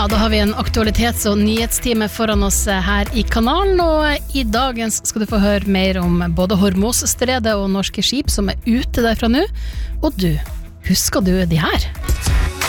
Ja, da har vi en aktualitets- og nyhetstime foran oss her i kanalen, og i dagens skal du få høre mer om både Hormuzstredet og norske skip som ute derfra nå. Og du, husker du de her?